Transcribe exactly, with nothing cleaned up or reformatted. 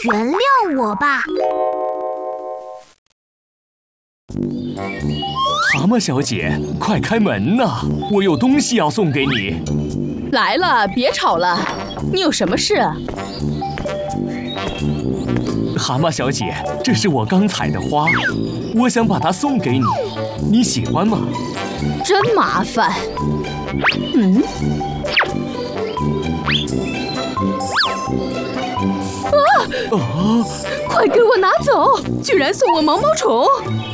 原谅我吧。 蛤蟆小姐，快开门呐！我有东西要送给你。 来了，别吵了，你有什么事啊？ 蛤蟆小姐，这是我刚采的花，我想把它送给你，你喜欢吗？ 真麻烦。嗯。啊！ 啊！ 快给我拿走！居然送我毛毛虫！